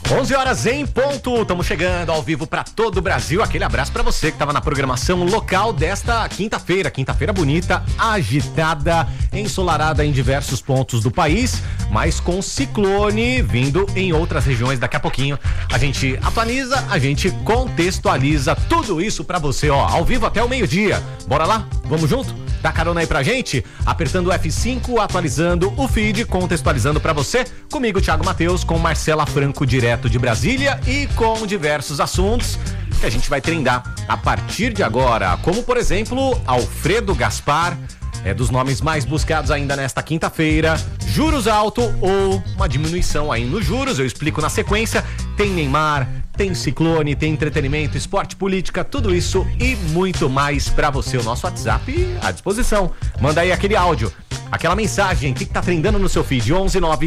11 horas em ponto, estamos chegando ao vivo para todo o Brasil. Aquele abraço para você que estava na programação local desta quinta-feira. Quinta-feira bonita, agitada, ensolarada em diversos pontos do país, mas com ciclone vindo em outras regiões. Daqui a pouquinho a gente atualiza, a gente contextualiza tudo isso para você, ó, ao vivo até o meio-dia. Bora lá? Vamos junto? Dá carona aí pra gente, apertando o F5, atualizando o feed, contextualizando pra você, comigo, Thiago Matheus, com Marcela Franco, direto de Brasília, e com diversos assuntos que a gente vai trendar a partir de agora, como, por exemplo, Alfredo Gaspar, é dos nomes mais buscados ainda nesta quinta-feira, juros alto ou uma diminuição aí nos juros, eu explico na sequência, tem Neymar, tem ciclone, tem entretenimento, esporte, política, tudo isso e muito mais pra você. O nosso WhatsApp à disposição. Manda aí aquele áudio, aquela mensagem, o que tá trendando no seu feed?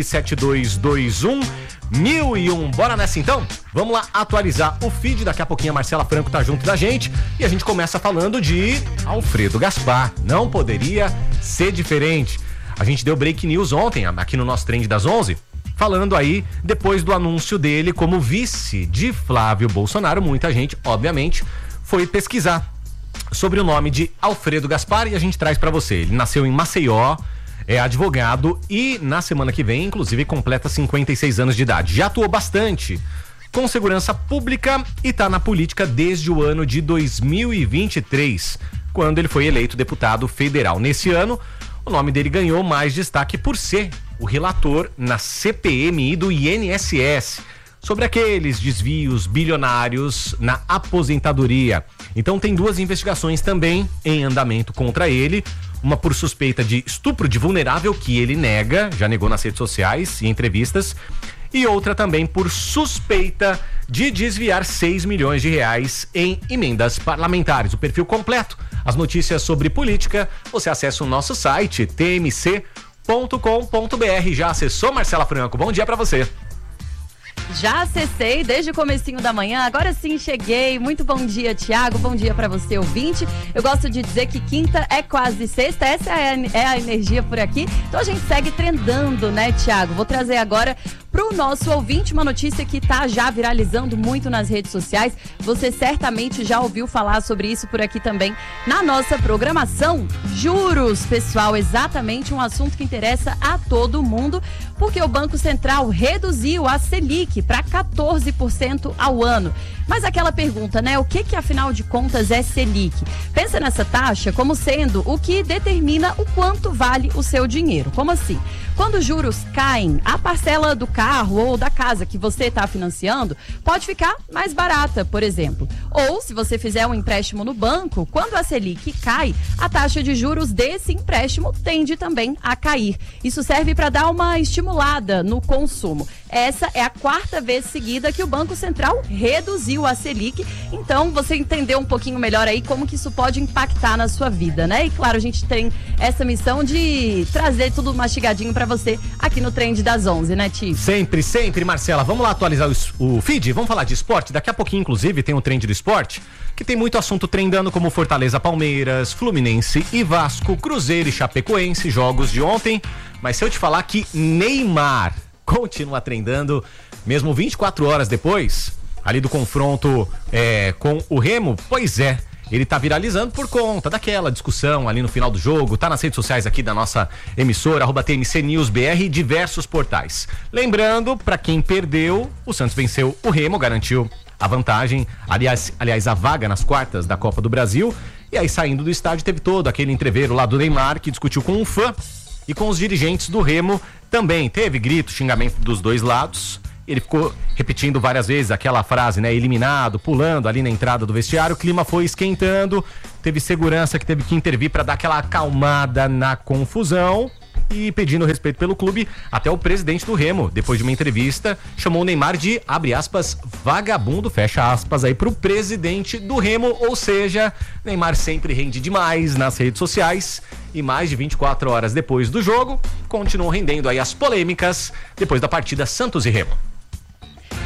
11972211001. Bora nessa então? Vamos lá atualizar o feed. Daqui a pouquinho a Marcela Franco tá junto da gente e a gente começa falando de Alfredo Gaspar. Não poderia ser diferente. A gente deu break news ontem, aqui no nosso Trend das 11, falando aí, depois do anúncio dele como vice de Flávio Bolsonaro, muita gente, obviamente, foi pesquisar sobre o nome de Alfredo Gaspar e a gente traz pra você. Ele nasceu em Maceió, é advogado e na semana que vem, inclusive, completa 56 anos de idade. Já atuou bastante com segurança pública e tá na política desde o ano de 2023, quando ele foi eleito deputado federal. Nesse ano, o nome dele ganhou mais destaque por ser o relator na CPMI do INSS sobre aqueles desvios bilionários na aposentadoria. Então tem duas investigações também em andamento contra ele, uma por suspeita de estupro de vulnerável, que ele nega, já negou nas redes sociais e entrevistas, e outra também por suspeita de desviar 6 milhões de reais em emendas parlamentares. O perfil completo, as notícias sobre política, você acessa o nosso site tmc.com.br. Já acessou, Marcela Franco? Bom dia pra você. Já acessei desde o comecinho da manhã, agora sim cheguei. Muito bom dia, Thiago, bom dia pra você, ouvinte. Eu gosto de dizer que quinta é quase sexta, essa é a energia por aqui. Então a gente segue trendando, né, Thiago? Vou trazer agora pro nosso ouvinte uma notícia que tá já viralizando muito nas redes sociais. Você certamente já ouviu falar sobre isso por aqui também na nossa programação. Juros, pessoal, exatamente um assunto que interessa a todo mundo, porque o Banco Central reduziu a Selic para 14% ao ano. Mas aquela pergunta, né? O que afinal de contas é Selic? Pensa nessa taxa como sendo o que determina o quanto vale o seu dinheiro. Como assim? Quando os juros caem, a parcela do carro ou da casa que você está financiando pode ficar mais barata, por exemplo. Ou, se você fizer um empréstimo no banco, quando a Selic cai, a taxa de juros desse empréstimo tende também a cair. Isso serve para dar uma estimulada no consumo. Essa é a quarta vez seguida que o Banco Central reduziu a Selic. Então, você entendeu um pouquinho melhor aí como que isso pode impactar na sua vida, né? E claro, a gente tem essa missão de trazer tudo mastigadinho para você aqui no Trend das 11, né, Ti? Sempre, sempre, Marcela. Vamos lá atualizar o feed? Vamos falar de esporte? Daqui a pouquinho, inclusive, tem um Trend do esporte, que tem muito assunto trendando, como Fortaleza, Palmeiras, Fluminense e Vasco, Cruzeiro e Chapecoense, jogos de ontem. Mas se eu te falar que Neymar continua trendando, mesmo 24 horas depois, ali do confronto com o Remo, pois é, ele tá viralizando por conta daquela discussão ali no final do jogo, tá nas redes sociais aqui da nossa emissora, @TMCNewsBR e diversos portais. Lembrando, pra quem perdeu, o Santos venceu o Remo, garantiu a vantagem, aliás, a vaga nas quartas da Copa do Brasil, e aí saindo do estádio teve todo aquele entreveiro lá do Neymar, que discutiu com um fã e com os dirigentes do Remo também. Teve grito, xingamento dos dois lados. Ele ficou repetindo várias vezes aquela frase, né? Eliminado, pulando ali na entrada do vestiário. O clima foi esquentando. Teve segurança que teve que intervir para dar aquela acalmada na confusão. E pedindo respeito pelo clube, até o presidente do Remo, depois de uma entrevista, chamou o Neymar de, abre aspas, vagabundo, fecha aspas aí pro presidente do Remo. Ou seja, Neymar sempre rende demais nas redes sociais. E mais de 24 horas depois do jogo, continuam rendendo aí as polêmicas depois da partida Santos e Remo.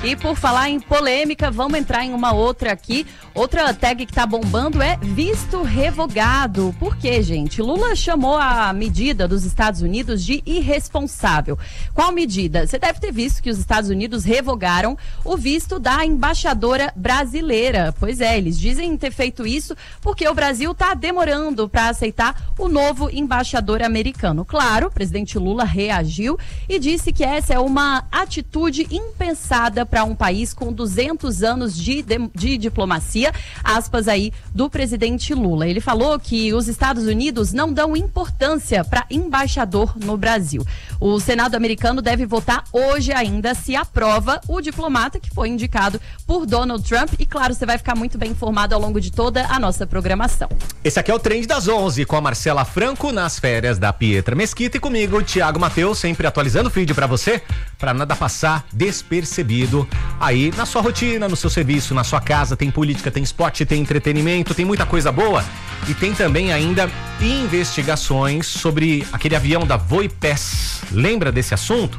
E por falar em polêmica, vamos entrar em uma outra aqui. Outra tag que tá bombando é visto revogado. Por quê, gente? Lula chamou a medida dos Estados Unidos de irresponsável. Qual medida? Você deve ter visto que os Estados Unidos revogaram o visto da embaixadora brasileira. Pois é, eles dizem ter feito isso porque o Brasil tá demorando para aceitar o novo embaixador americano. Claro, o presidente Lula reagiu e disse que essa é uma atitude impensada para um país com 200 anos de diplomacia, aspas aí do presidente Lula. Ele falou que os Estados Unidos não dão importância para embaixador no Brasil. O Senado americano deve votar hoje ainda se aprova o diplomata que foi indicado por Donald Trump e claro, você vai ficar muito bem informado ao longo de toda a nossa programação. Esse aqui é o Trend das 11 com a Marcela Franco nas férias da Pietra Mesquita e comigo, o Thiago Mateus, sempre atualizando o feed para você, para nada passar despercebido aí na sua rotina, no seu serviço, na sua casa. Tem política, tem esporte, tem entretenimento, tem muita coisa boa e tem também ainda investigações sobre aquele avião da Voipes. Lembra desse assunto?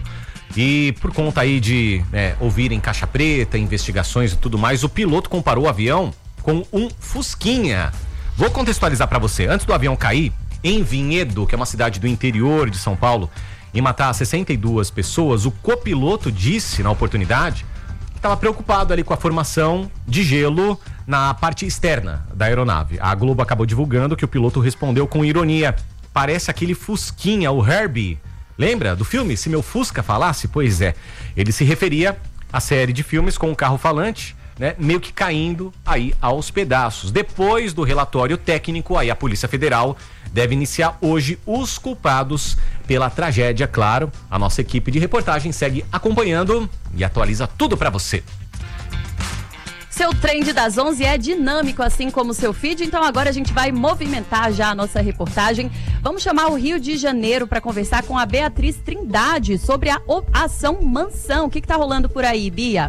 E por conta aí de ouvirem caixa preta, investigações e tudo mais, o piloto comparou o avião com um Fusquinha. Vou contextualizar para você. Antes do avião cair, em Vinhedo, que é uma cidade do interior de São Paulo, e matar 62 pessoas, o copiloto disse na oportunidade que estava preocupado ali com a formação de gelo na parte externa da aeronave. A Globo acabou divulgando que o piloto respondeu com ironia: parece aquele Fusquinha, o Herbie. Lembra do filme Se Meu Fusca Falasse? Pois é, ele se referia à série de filmes com um carro falante, né, meio que caindo aí aos pedaços. Depois do relatório técnico, aí a Polícia Federal deve iniciar hoje os culpados pela tragédia. Claro, a nossa equipe de reportagem segue acompanhando e atualiza tudo pra você. Seu Trend das 11 é dinâmico, assim como o seu feed, então agora a gente vai movimentar já a nossa reportagem. Vamos chamar o Rio de Janeiro para conversar com a Beatriz Trindade sobre a Ação Mansão. O que tá rolando por aí, Bia?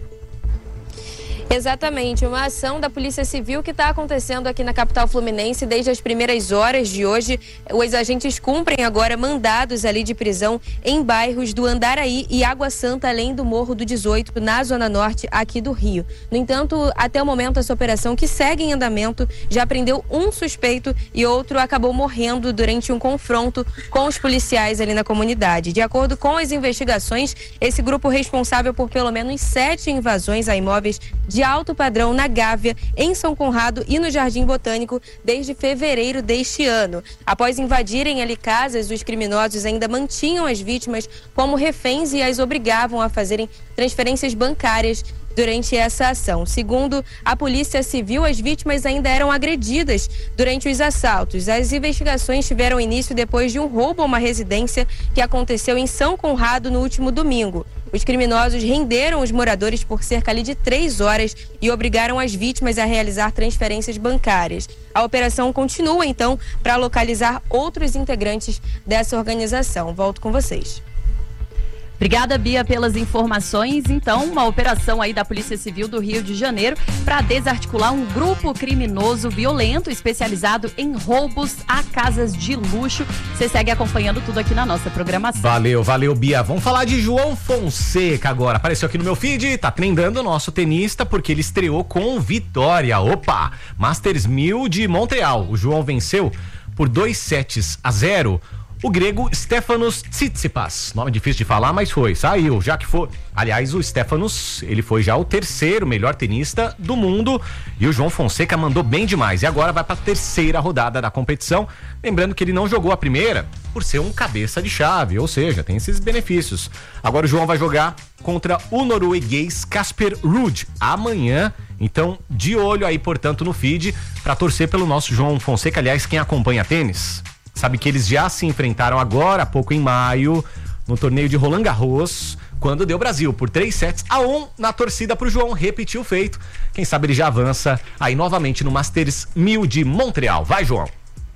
Exatamente, uma ação da Polícia Civil que está acontecendo aqui na capital fluminense desde as primeiras horas de hoje. Os agentes cumprem agora mandados ali de prisão em bairros do Andaraí e Água Santa, além do Morro do 18, na Zona Norte aqui do Rio. No entanto, até o momento, essa operação, que segue em andamento, já prendeu um suspeito e outro acabou morrendo durante um confronto com os policiais ali na comunidade. De acordo com as investigações, esse grupo responsável por pelo menos 7 invasões a imóveis de alto padrão na Gávea, em São Conrado e no Jardim Botânico desde fevereiro deste ano. Após invadirem ali casas, os criminosos ainda mantinham as vítimas como reféns e as obrigavam a fazerem transferências bancárias durante essa ação. Segundo a Polícia Civil, as vítimas ainda eram agredidas durante os assaltos. As investigações tiveram início depois de um roubo a uma residência que aconteceu em São Conrado no último domingo. Os criminosos renderam os moradores por cerca ali de 3 horas e obrigaram as vítimas a realizar transferências bancárias. A operação continua, então, para localizar outros integrantes dessa organização. Volto com vocês. Obrigada, Bia, pelas informações. Então, uma operação aí da Polícia Civil do Rio de Janeiro para desarticular um grupo criminoso violento especializado em roubos a casas de luxo. Você segue acompanhando tudo aqui na nossa programação. Valeu, Bia. Vamos falar de João Fonseca agora. Apareceu aqui no meu feed, tá trendando o nosso tenista porque ele estreou com vitória. Opa! Masters 1000 de Montreal. O João venceu por 2-0 o grego Stefanos Tsitsipas. Nome difícil de falar, mas saiu, já que foi. Aliás, o Stefanos, ele foi já o 3º melhor tenista do mundo e o João Fonseca mandou bem demais. E agora vai para a 3ª rodada da competição. Lembrando que ele não jogou a primeira por ser um cabeça de chave, ou seja, tem esses benefícios. Agora o João vai jogar contra o norueguês Casper Ruud amanhã. Então, de olho aí, portanto, no feed para torcer pelo nosso João Fonseca. Aliás, quem acompanha tênis sabe que eles já se enfrentaram agora há pouco em maio no torneio de Roland Garros, quando deu Brasil por 3-1 na torcida pro João repetir o feito. Quem sabe ele já avança aí novamente no Masters 1000 de Montreal. Vai, João!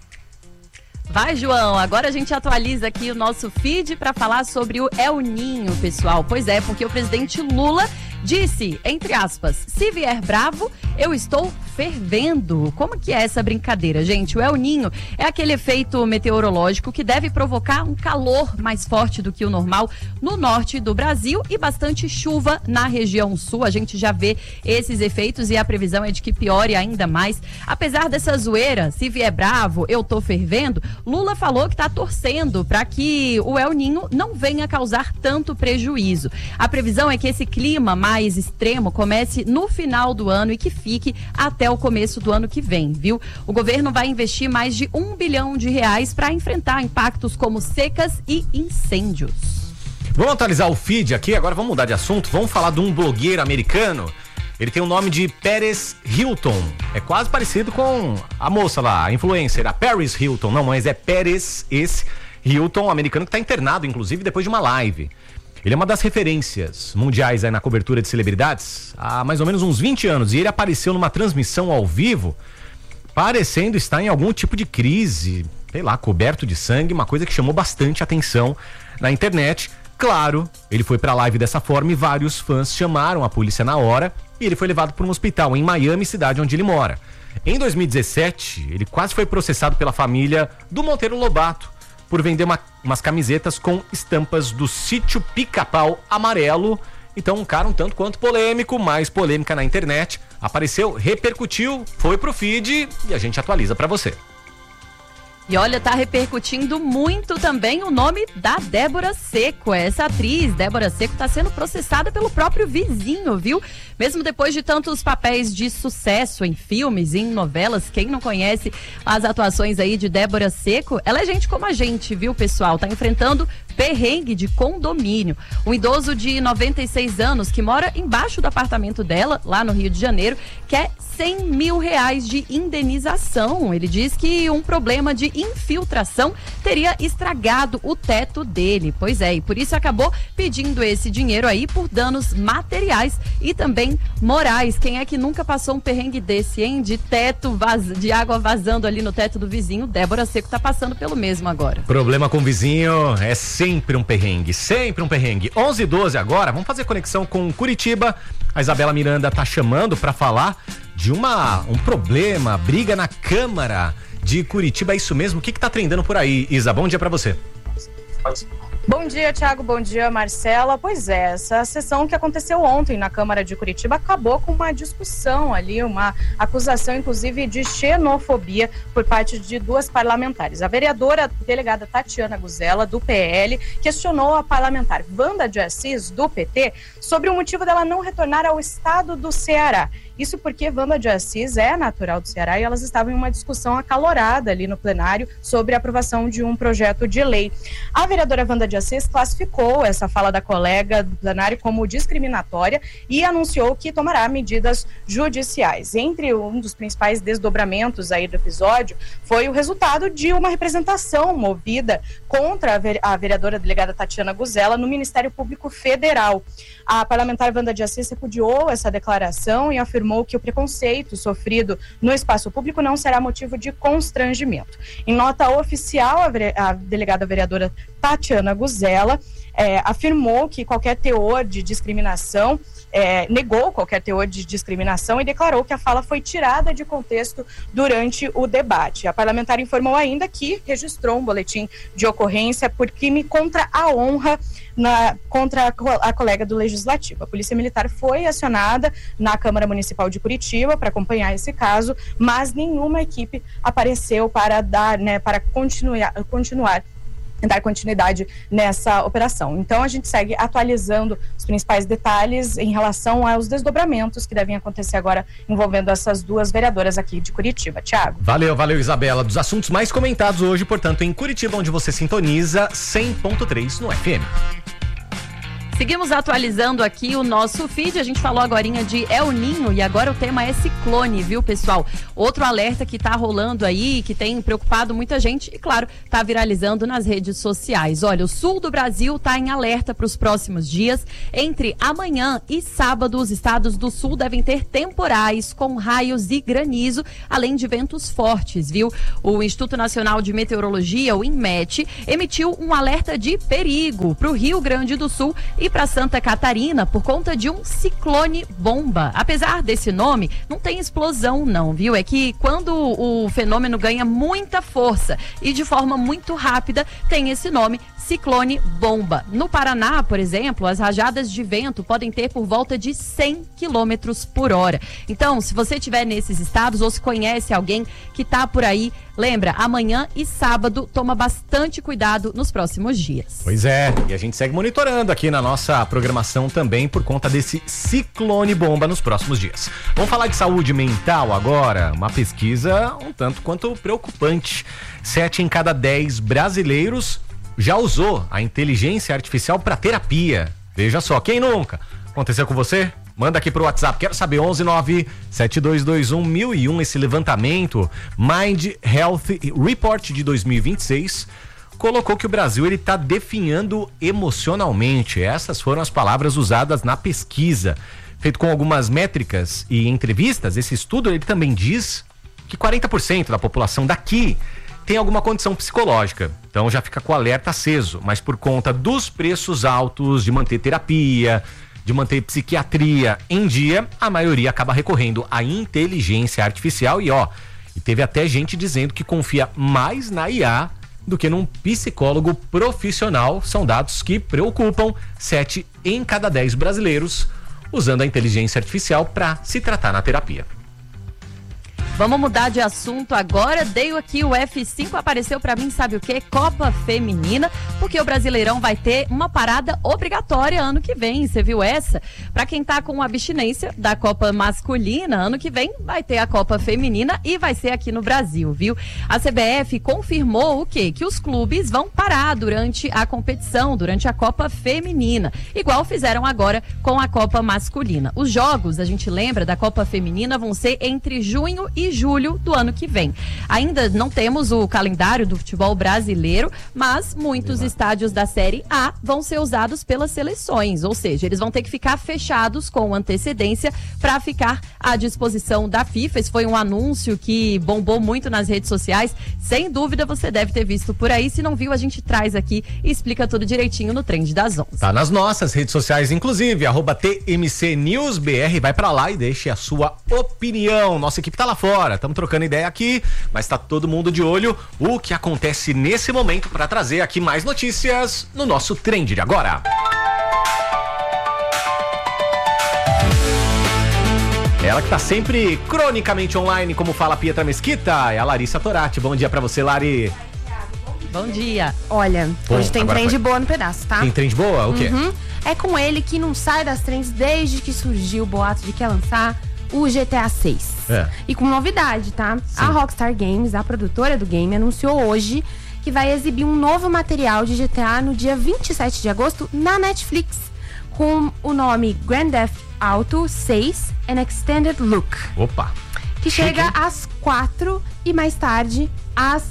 Vai, João, agora a gente atualiza aqui o nosso feed para falar sobre o El Ninho, pessoal. Pois é, porque o presidente Lula disse, entre aspas, se vier bravo, Eu estou fervendo. Como que é essa brincadeira, gente? O El Niño é aquele efeito meteorológico que deve provocar um calor mais forte do que o normal no norte do Brasil e bastante chuva na região sul. A gente já vê esses efeitos e a previsão é de que piore ainda mais. Apesar dessa zoeira, se vier bravo, eu tô fervendo, Lula falou que tá torcendo para que o El Niño não venha causar tanto prejuízo. A previsão é que esse clima mais extremo comece no final do ano e que fique até o começo do ano que vem, viu? O governo vai investir mais de R$1 bilhão para enfrentar impactos como secas e incêndios. Vamos atualizar o feed aqui, agora vamos mudar de assunto, vamos falar de um blogueiro americano. Ele tem o nome de Paris Hilton, é quase parecido com a moça lá, a influencer, a Paris Hilton, não, mas é Paris Hilton, um americano que está internado, inclusive, depois de uma live. Ele é uma das referências mundiais aí na cobertura de celebridades há mais ou menos uns 20 anos. E ele apareceu numa transmissão ao vivo, parecendo estar em algum tipo de crise, sei lá, coberto de sangue, uma coisa que chamou bastante atenção na internet. Claro, ele foi pra live dessa forma e vários fãs chamaram a polícia na hora e ele foi levado para um hospital em Miami, cidade onde ele mora. Em 2017, ele quase foi processado pela família do Monteiro Lobato por vender umas camisetas com estampas do Sítio Pica-Pau Amarelo. Então, um cara um tanto quanto polêmico, mais polêmica na internet. Apareceu, repercutiu, foi pro feed e a gente atualiza pra você. E olha, tá repercutindo muito também o nome da Débora Seco. Essa atriz, Débora Seco, tá sendo processada pelo próprio vizinho, viu? Mesmo depois de tantos papéis de sucesso em filmes, em novelas, quem não conhece as atuações aí de Débora Seco, ela é gente como a gente, viu, pessoal? Tá enfrentando perrengue de condomínio. Um idoso de 96 anos que mora embaixo do apartamento dela, lá no Rio de Janeiro, quer R$100 mil de indenização. Ele diz que um problema de infiltração teria estragado o teto dele. Pois é, e por isso acabou pedindo esse dinheiro aí por danos materiais e também morais. Quem é que nunca passou um perrengue desse, hein? De teto, de água vazando ali no teto do vizinho. Débora Seco tá passando pelo mesmo agora. Problema com o vizinho é sempre um perrengue, sempre um perrengue. 11h12 agora, vamos fazer conexão com Curitiba. A Isabela Miranda tá chamando para falar de um problema, briga na Câmara de Curitiba. É isso mesmo? O que tá trendando por aí, Isa? Bom dia para você. Bom dia, Thiago. Bom dia, Marcela. Pois é, essa sessão que aconteceu ontem na Câmara de Curitiba acabou com uma discussão ali, uma acusação, inclusive, de xenofobia por parte de duas parlamentares. A vereadora delegada Tatiana Guzella, do PL, questionou a parlamentar Wanda de Assis, do PT, sobre o motivo dela não retornar ao estado do Ceará. Isso porque Wanda de Assis é natural do Ceará e elas estavam em uma discussão acalorada ali no plenário sobre a aprovação de um projeto de lei. A vereadora Wanda de Assis classificou essa fala da colega do plenário como discriminatória e anunciou que tomará medidas judiciais. Entre um dos principais desdobramentos aí do episódio foi o resultado de uma representação movida contra a vereadora delegada Tatiana Guzella no Ministério Público Federal. A parlamentar Wanda de Assis repudiou essa declaração e afirmou que o preconceito sofrido no espaço público não será motivo de constrangimento. Em nota oficial, a delegada vereadora Tatiana Guzella afirmou que qualquer teor de discriminação, negou qualquer teor de discriminação e declarou que a fala foi tirada de contexto durante o debate. A parlamentar informou ainda que registrou um boletim de ocorrência por crime contra a honra contra a colega do Legislativo. A Polícia Militar foi acionada na Câmara Municipal de Curitiba para acompanhar esse caso, mas nenhuma equipe apareceu para dar continuidade nessa operação. Então a gente segue atualizando os principais detalhes em relação aos desdobramentos que devem acontecer agora envolvendo essas duas vereadoras aqui de Curitiba. Thiago. Valeu, Isabela. Dos assuntos mais comentados hoje, portanto, em Curitiba, onde você sintoniza 100.3 no FM. Seguimos atualizando aqui o nosso feed. A gente falou agorinha de El Niño e agora o tema é ciclone, viu, pessoal? Outro alerta que tá rolando aí, que tem preocupado muita gente e, claro, tá viralizando nas redes sociais. Olha, o sul do Brasil tá em alerta para os próximos dias. Entre amanhã e sábado, os estados do sul devem ter temporais com raios e granizo, além de ventos fortes, viu? O Instituto Nacional de Meteorologia, o INMET, emitiu um alerta de perigo para o Rio Grande do Sul e E para Santa Catarina, por conta de um ciclone bomba. Apesar desse nome, não tem explosão não, viu? É que quando o fenômeno ganha muita força e de forma muito rápida, tem esse nome, ciclone bomba. No Paraná, por exemplo, as rajadas de vento podem ter por volta de 100 km por hora. Então, se você estiver nesses estados ou se conhece alguém que está por aí, lembra, amanhã e sábado, toma bastante cuidado nos próximos dias. Pois é, e a gente segue monitorando aqui na nossa programação também por conta desse ciclone bomba nos próximos dias. Vamos falar de saúde mental agora, uma pesquisa um tanto quanto preocupante. 7 em cada 10 brasileiros já usou a inteligência artificial para terapia. Veja só, quem nunca? Aconteceu com você? Manda aqui pro WhatsApp, quero saber, 119-7221-1001, esse levantamento Mind Health Report de 2026 colocou que o Brasil ele tá definhando emocionalmente. Essas foram as palavras usadas na pesquisa. Feito com algumas métricas e entrevistas, esse estudo ele também diz que 40% da população daqui tem alguma condição psicológica. Então já fica com o alerta aceso, mas por conta dos preços altos de manter terapia, de manter psiquiatria em dia, a maioria acaba recorrendo à inteligência artificial e teve até gente dizendo que confia mais na IA do que num psicólogo profissional. São dados que preocupam. 7 em cada 10 brasileiros usando a inteligência artificial para se tratar na terapia. Vamos mudar de assunto agora. Dei aqui o F5, apareceu pra mim, sabe o quê? Copa Feminina, porque o Brasileirão vai ter uma parada obrigatória ano que vem. Você viu essa? Pra quem tá com abstinência da Copa Masculina, ano que vem vai ter a Copa Feminina e vai ser aqui no Brasil, viu? A CBF confirmou o quê? Que os clubes vão parar durante a competição, durante a Copa Feminina, igual fizeram agora com a Copa Masculina. Os jogos, a gente lembra, da Copa Feminina vão ser entre junho e julho do ano que vem. Ainda não temos o calendário do futebol brasileiro, mas muitos estádios da Série A vão ser usados pelas seleções, ou seja, eles vão ter que ficar fechados com antecedência para ficar à disposição da FIFA. Esse foi um anúncio que bombou muito nas redes sociais, sem dúvida você deve ter visto por aí. Se não viu, a gente traz aqui e explica tudo direitinho no Trend das 11. Tá nas nossas redes sociais, inclusive, @TMCNewsBR, vai pra lá e deixe a sua opinião. Nossa equipe tá lá fora. Estamos trocando ideia aqui, mas tá todo mundo de olho o que acontece nesse momento para trazer aqui mais notícias no nosso Trend de agora. Ela que tá sempre cronicamente online, como fala a Pietra Mesquita, é a Larissa Torati. Bom dia para você, Lari. Bom dia. Olha, hoje tem trend boa no pedaço, tá? Tem trend boa? O quê? É com ele que não sai das trends desde que surgiu o boato de que ia lançar o GTA 6. E com novidade, tá? Sim. A Rockstar Games, a produtora do game, anunciou hoje que vai exibir um novo material de GTA no dia 27 de agosto na Netflix, com o nome Grand Theft Auto 6 An Extended Look. Opa! Que chega às 4 e mais tarde às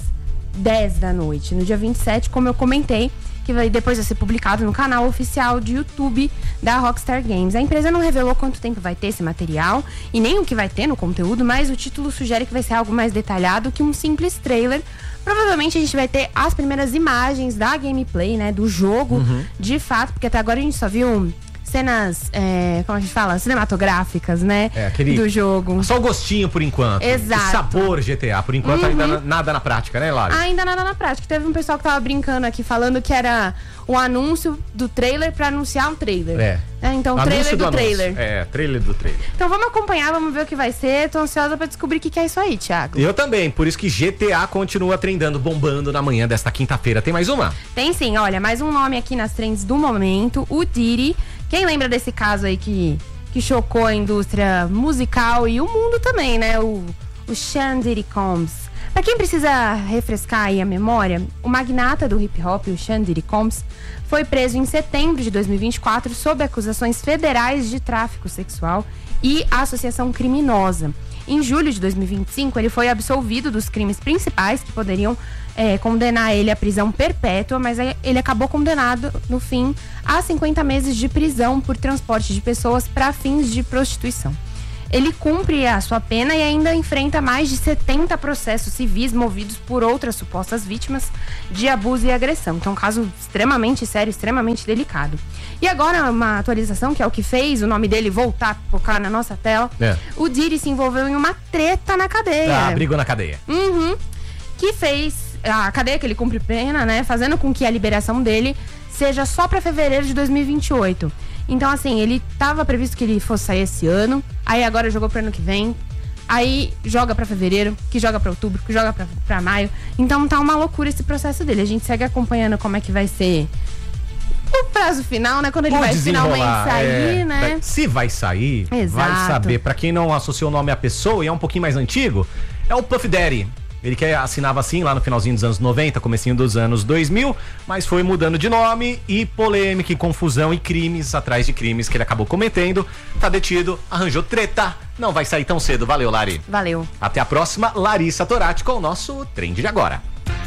10 da noite, no dia 27, como eu comentei, que vai depois vai ser publicado no canal oficial de YouTube da Rockstar Games. A empresa não revelou quanto tempo vai ter esse material e nem o que vai ter no conteúdo, mas o título sugere que vai ser algo mais detalhado que um simples trailer. Provavelmente a gente vai ter as primeiras imagens da gameplay, né, do jogo, de fato, porque até agora a gente só viu cenas, como a gente fala, cinematográficas, né, do jogo. Só o gostinho por enquanto. Exato. O sabor GTA, por enquanto ainda nada na prática, né, Lari? Ainda nada na prática. Teve um pessoal que tava brincando aqui, falando que era o anúncio do trailer pra anunciar um trailer. Então, trailer do trailer. Trailer do trailer. Então vamos acompanhar, vamos ver o que vai ser. Tô ansiosa pra descobrir o que é isso aí, Thiago. Eu também, por isso que GTA continua trendando, bombando na manhã desta quinta-feira. Tem mais uma? Tem sim, olha, mais um nome aqui nas trends do momento, o Diddy. Quem lembra desse caso aí que chocou a indústria musical e o mundo também, né? O Sean Diddy Combs. Pra quem precisa refrescar aí a memória, o magnata do hip hop, o Sean Diddy Combs, foi preso em setembro de 2024 sob acusações federais de tráfico sexual e associação criminosa. Em julho de 2025, ele foi absolvido dos crimes principais que poderiam condenar ele à prisão perpétua, mas ele acabou condenado, no fim, a 50 meses de prisão por transporte de pessoas para fins de prostituição. ele cumpre a sua pena e ainda enfrenta mais de 70 processos civis movidos por outras supostas vítimas de abuso e agressão. Então, um caso extremamente sério, extremamente delicado. E agora, uma atualização, que é o que fez o nome dele voltar a focar na nossa tela. O Diddy se envolveu em uma treta na cadeia. Brigou na cadeia. Que fez a cadeia que ele cumpre pena, né? Fazendo com que a liberação dele seja só para fevereiro de 2028. Então, assim, ele tava previsto que ele fosse sair esse ano, aí agora jogou pro ano que vem, aí joga pra fevereiro, que joga pra outubro, que joga pra maio. Então tá uma loucura esse processo dele. A gente segue acompanhando como é que vai ser o prazo final, né? Quando ele vai finalmente sair, né? Se vai sair, vai saber. Pra quem não associou o nome à pessoa e é um pouquinho mais antigo, é o Puff Daddy. Ele que assinava assim lá no finalzinho dos anos 90, comecinho dos anos 2000, mas foi mudando de nome e polêmica e confusão e crimes atrás de crimes que ele acabou cometendo. Tá detido, arranjou treta, não vai sair tão cedo. Valeu, Lari. Valeu. Até a próxima, Larissa Torati com o nosso Trend de Agora.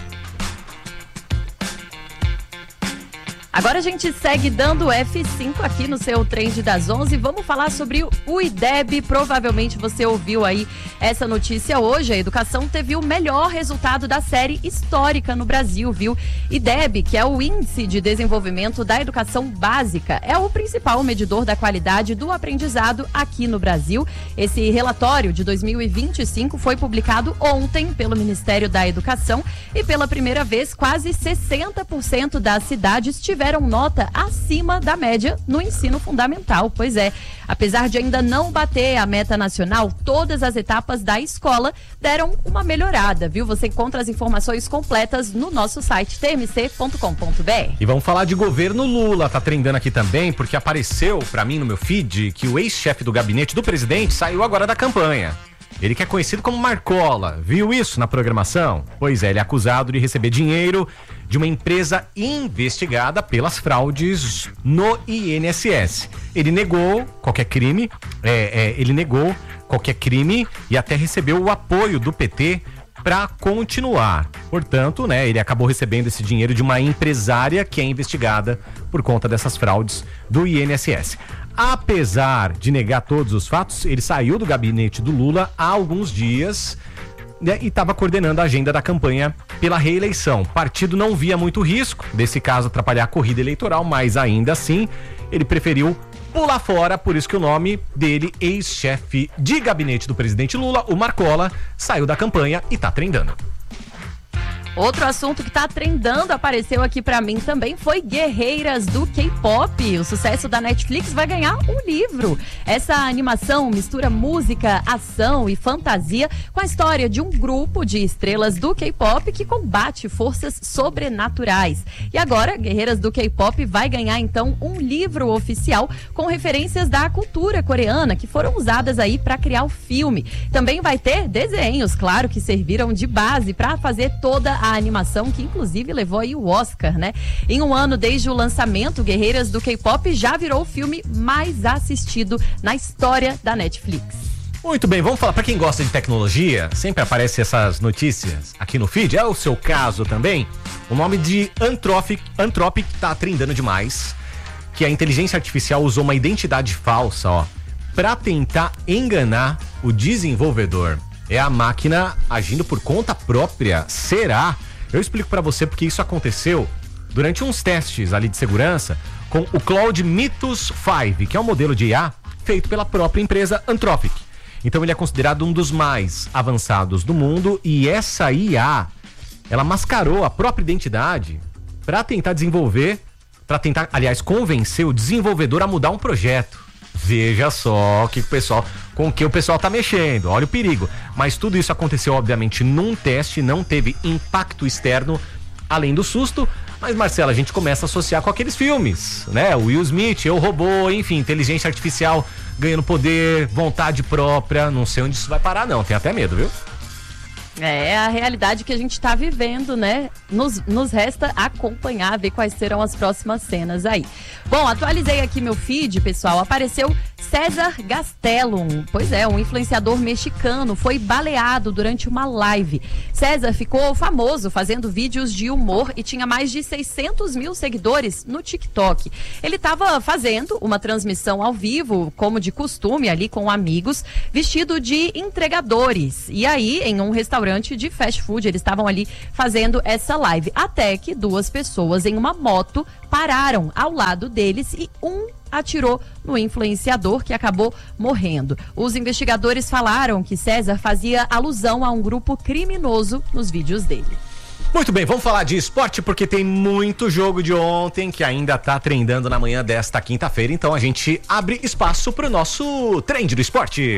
Agora a gente segue dando F5 aqui no seu Trend das 11. Vamos falar sobre o IDEB. Provavelmente você ouviu aí essa notícia hoje. A educação teve o melhor resultado da série histórica no Brasil, viu? IDEB, que é o Índice de Desenvolvimento da Educação Básica, é o principal medidor da qualidade do aprendizado aqui no Brasil. Esse relatório de 2025 foi publicado ontem pelo Ministério da Educação e pela primeira vez quase 60% das cidades tiveram nota acima da média no ensino fundamental. Pois é, apesar de ainda não bater a meta nacional, todas as etapas da escola deram uma melhorada, viu? Você encontra as informações completas no nosso site tmc.com.br. E vamos falar de governo Lula, tá trendando aqui também, porque apareceu pra mim no meu feed que o ex-chefe do gabinete do presidente saiu agora da campanha. Ele que é conhecido como Marcola, viu isso na programação? Pois é, ele é acusado de receber dinheiro de uma empresa investigada pelas fraudes no INSS. Ele negou qualquer crime, e até recebeu o apoio do PT para continuar. Portanto, né, ele acabou recebendo esse dinheiro de uma empresária que é investigada por conta dessas fraudes do INSS. Apesar de negar todos os fatos, ele saiu do gabinete do Lula há alguns dias, né, e estava coordenando a agenda da campanha pela reeleição. O partido não via muito risco desse caso atrapalhar a corrida eleitoral, mas ainda assim ele preferiu pular fora, por isso que o nome dele, ex-chefe de gabinete do presidente Lula, o Marcola, saiu da campanha e tá trendando. Outro assunto que tá trendando, apareceu aqui pra mim também, foi Guerreiras do K-Pop. O sucesso da Netflix vai ganhar um livro. Essa animação mistura música, ação e fantasia com a história de um grupo de estrelas do K-Pop que combate forças sobrenaturais. E agora, Guerreiras do K-Pop vai ganhar então um livro oficial com referências da cultura coreana que foram usadas aí pra criar o filme. Também vai ter desenhos, claro, que serviram de base pra fazer toda a animação, que inclusive levou aí o Oscar, né? Em um ano desde o lançamento, Guerreiras do K-Pop já virou o filme mais assistido na história da Netflix. Muito bem, vamos falar, para quem gosta de tecnologia, sempre aparecem essas notícias aqui no feed, é o seu caso também. O nome de Anthropic tá trendando demais, que a inteligência artificial usou uma identidade falsa, para tentar enganar o desenvolvedor. É a máquina agindo por conta própria. Será? Eu explico pra você porque isso aconteceu durante uns testes ali de segurança com o Claude Mythos 5, que é um modelo de IA feito pela própria empresa Anthropic. Então ele é considerado um dos mais avançados do mundo e essa IA, ela mascarou a própria identidade para tentar convencer o desenvolvedor a mudar um projeto. Veja só com que o pessoal tá mexendo, olha o perigo. Mas tudo isso aconteceu, obviamente, num teste, não teve impacto externo, além do susto. Mas, Marcela, a gente começa a associar com aqueles filmes, né? O Will Smith, Eu, Robô, enfim, inteligência artificial ganhando poder, vontade própria. Não sei onde isso vai parar, não. Tenho até medo, viu? É a realidade que a gente tá vivendo, né? Nos resta acompanhar, ver quais serão as próximas cenas aí. Bom, atualizei aqui meu feed, pessoal. Apareceu César Gastelum. Pois é, um influenciador mexicano foi baleado durante uma live. César ficou famoso fazendo vídeos de humor e tinha mais de 600 mil seguidores no TikTok. Ele estava fazendo uma transmissão ao vivo, como de costume, ali com amigos, vestido de entregadores. E aí, em um restaurante de fast food, eles estavam ali fazendo essa live. Até que duas pessoas em uma moto pararam ao lado deles e um atirou no influenciador, que acabou morrendo. Os investigadores falaram que César fazia alusão a um grupo criminoso nos vídeos dele. Muito bem, vamos falar de esporte porque tem muito jogo de ontem que ainda tá trendando na manhã desta quinta-feira, então a gente abre espaço pro nosso trend do esporte.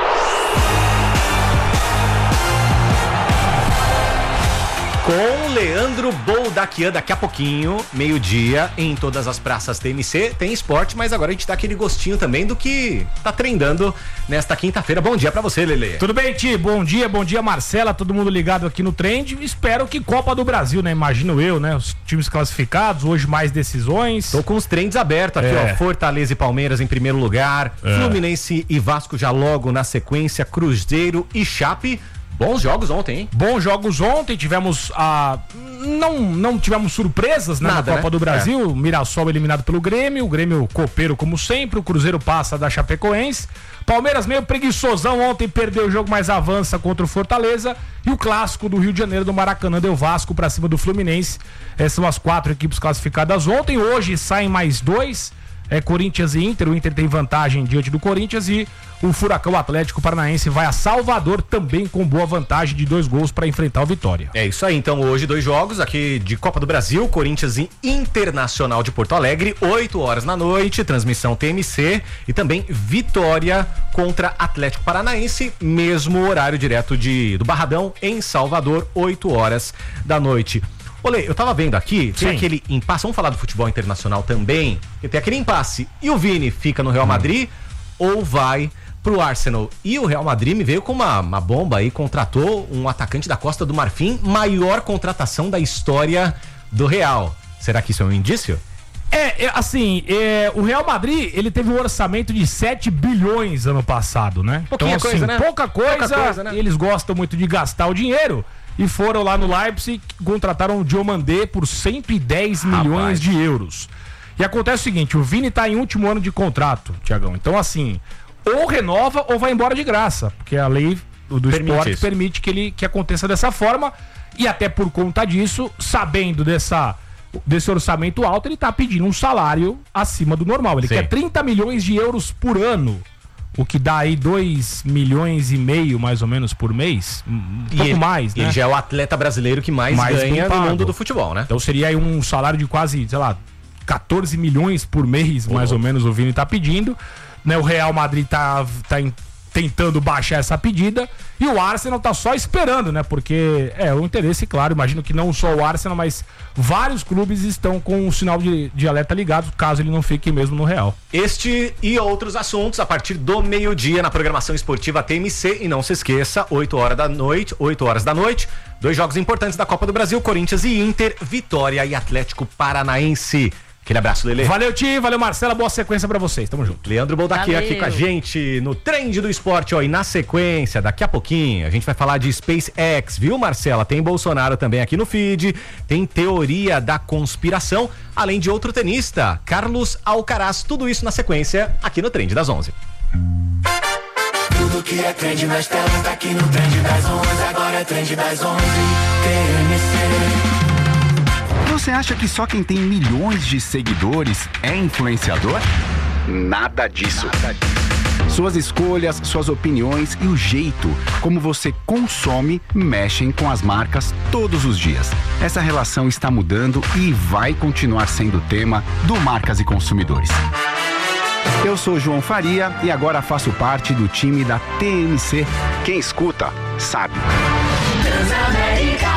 Com Leandro Boldaquian, daqui a pouquinho, meio-dia, em todas as praças TMC, tem esporte, mas agora a gente dá aquele gostinho também do que tá trendando nesta quinta-feira. Bom dia pra você, Lelê. Tudo bem, Ti? Bom dia, Marcela, todo mundo ligado aqui no Trend. Espero que Copa do Brasil, né? Imagino eu, né? Os times classificados, hoje mais decisões. Tô com os trends abertos aqui, ó. Fortaleza e Palmeiras em primeiro lugar, Fluminense e Vasco já logo na sequência, Cruzeiro e Chape. Bons jogos ontem, hein? Bons jogos ontem, tivemos não tivemos surpresas, né, Nada, na Copa né? do Brasil. Mirassol eliminado pelo Grêmio, o Grêmio copeiro como sempre, o Cruzeiro passa da Chapecoense. Palmeiras meio preguiçosão ontem, perdeu o jogo, mas avança contra o Fortaleza. E o clássico do Rio de Janeiro, do Maracanã, deu Vasco pra cima do Fluminense. Essas são as 4 equipes classificadas ontem. Hoje saem mais 2. Corinthians e Inter, o Inter tem vantagem diante do Corinthians e o Furacão Atlético Paranaense vai a Salvador também com boa vantagem de 2 gols para enfrentar o Vitória. É isso aí, então hoje 2 jogos aqui de Copa do Brasil, Corinthians e Internacional de Porto Alegre, 8 horas da noite, transmissão TMC e também Vitória contra Atlético Paranaense, mesmo horário direto do Barradão em Salvador, 8 horas da noite. Olê, eu tava vendo aqui, tem aquele impasse, vamos falar do futebol internacional também, que tem aquele impasse, e o Vini fica no Real Madrid ou vai pro Arsenal? E o Real Madrid me veio com uma bomba aí, contratou um atacante da Costa do Marfim, maior contratação da história do Real. Será que isso é um indício? O Real Madrid, ele teve um orçamento de 7 bilhões ano passado, né? Pouquinha então, coisa, né? Pouca coisa, né? Eles gostam muito de gastar o dinheiro. E foram lá no Leipzig, contrataram o Diomandé por 110 milhões de euros. E acontece o seguinte, o Vini tá em último ano de contrato, Tiagão. Então, assim, ou renova ou vai embora de graça. Porque a lei do esporte permite que aconteça dessa forma. E até por conta disso, sabendo desse orçamento alto, ele tá pedindo um salário acima do normal. Ele quer 30 milhões de euros por ano. O que dá aí 2,5 milhões mais ou menos por mês, mais, né? Ele já é o atleta brasileiro que mais ganha no mundo do futebol, né? Então seria aí um salário de quase, 14 milhões por mês, mais ou menos, o Vini tá pedindo, né? O Real Madrid tá tentando baixar essa pedida e o Arsenal tá só esperando, né? Porque o interesse, claro, imagino que não só o Arsenal, mas vários clubes estão com o sinal de alerta ligado, caso ele não fique mesmo no Real. Este e outros assuntos a partir do meio-dia na programação esportiva TMC. E não se esqueça, 8 horas da noite, 2 jogos importantes da Copa do Brasil, Corinthians e Inter, Vitória e Atlético Paranaense. Aquele abraço, Lelê. Valeu, Ti, valeu, Marcela, boa sequência pra vocês, tamo junto. Leandro Boldaquian aqui com a gente no Trend do Esporte, ó, e na sequência, daqui a pouquinho, a gente vai falar de SpaceX, viu, Marcela? Tem Bolsonaro também aqui no feed, tem teoria da conspiração, além de outro tenista, Carlos Alcaraz, tudo isso na sequência, aqui no Trend das 11. Tudo que é trend nas telas, tá aqui no Trend das 11, agora é Trend das 11, TMC. Você acha que só quem tem milhões de seguidores é influenciador? Nada disso. Suas escolhas, suas opiniões e o jeito como você consome mexem com as marcas todos os dias. Essa relação está mudando e vai continuar sendo tema do Marcas e Consumidores. Eu sou João Faria e agora faço parte do time da TMC. Quem escuta, sabe. Transamérica,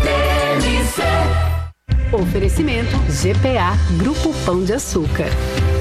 TMC. Oferecimento GPA Grupo Pão de Açúcar.